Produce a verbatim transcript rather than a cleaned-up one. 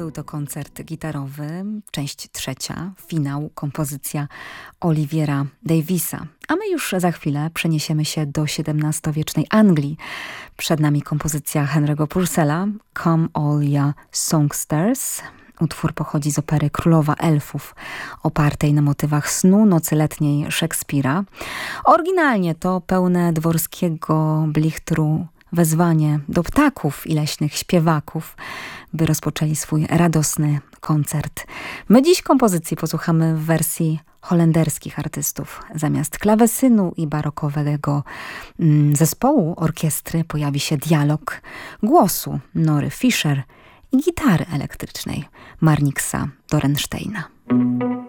Był to koncert gitarowy, część trzecia, finał, kompozycja Oliviera Davisa. A my już za chwilę przeniesiemy się do siedemnastowiecznej Anglii. Przed nami kompozycja Henry'ego Purcella, Come All Ya Songsters. Utwór pochodzi z opery Królowa Elfów, opartej na motywach snu nocy letniej Szekspira. Oryginalnie to pełne dworskiego blichtru wezwanie do ptaków i leśnych śpiewaków, by rozpoczęli swój radosny koncert. My dziś kompozycji posłuchamy w wersji holenderskich artystów. Zamiast klawesynu i barokowego mm, zespołu orkiestry pojawi się dialog głosu Nory Fischer i gitary elektrycznej Marnixa Dorensteina.